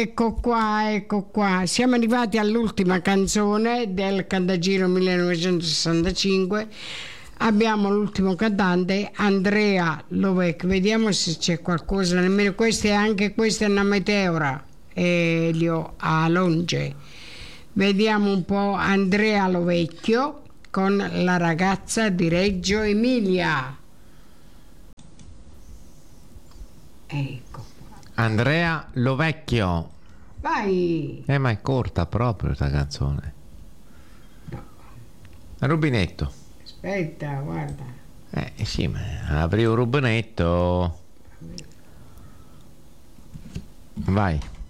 ecco qua, ecco qua. Siamo arrivati all'ultima canzone del Cantagiro 1965. Abbiamo l'ultimo cantante, Andrea Lovecchio. Vediamo se c'è qualcosa, nemmeno questa, anche questa è una meteora, Elio Alonge. Vediamo un po' Andrea Lovecchio con La ragazza di Reggio Emilia. Ecco. Andrea Lovecchio. Vai! Ma è corta proprio questa canzone. No. Rubinetto. Aspetta, guarda. Sì, ma apri un rubinetto. Vai.